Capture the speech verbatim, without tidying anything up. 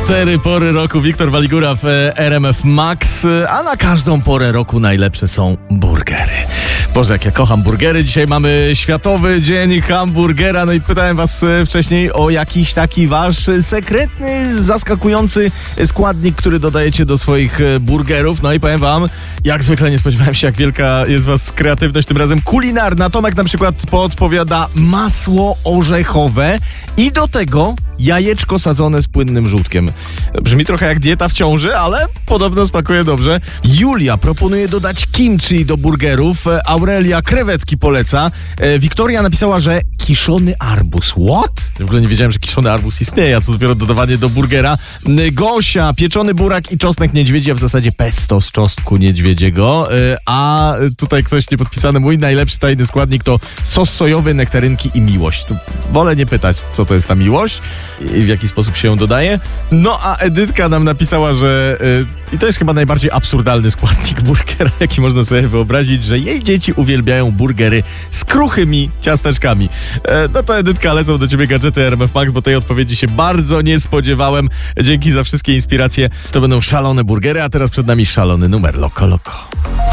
Cztery pory roku. Wiktor Waligura w R M F Max. A na każdą porę roku najlepsze są burgery. Boże, jak ja kocham burgery. Dzisiaj mamy Światowy Dzień Hamburgera. No i pytałem was wcześniej o jakiś taki wasz sekretny, zaskakujący składnik, który dodajecie do swoich burgerów. No i powiem wam, jak zwykle nie spodziewałem się, jak wielka jest was kreatywność, tym razem kulinarna. Tomek na przykład podpowiada masło orzechowe i do tego jajeczko sadzone z płynnym żółtkiem. Brzmi trochę jak dieta w ciąży, ale podobno smakuje dobrze. Julia proponuje dodać kimchi do burgerów. Aurelia krewetki poleca. Wiktoria napisała, że kiszony arbuz. What? W ogóle nie wiedziałem, że kiszony arbuz istnieje, a co dopiero dodawanie do burgera. Gosia, pieczony burak i czosnek niedźwiedzi, a w zasadzie pesto z czosnku niedźwiedziego. A tutaj ktoś niepodpisany, mój najlepszy tajny składnik to sos sojowy, nektarynki i miłość. Tu wolę nie pytać, co to jest ta miłość i w jaki sposób się ją dodaje. No a Edytka nam napisała, że yy, i to jest chyba najbardziej absurdalny składnik burgera, jaki można sobie wyobrazić, że jej dzieci uwielbiają burgery z kruchymi ciasteczkami. E, no to Edytka, lecą do ciebie gadżety R M F Max, bo tej odpowiedzi się bardzo nie spodziewałem. Dzięki za wszystkie inspiracje. To będą szalone burgery, a teraz przed nami szalony numer Loco Loco.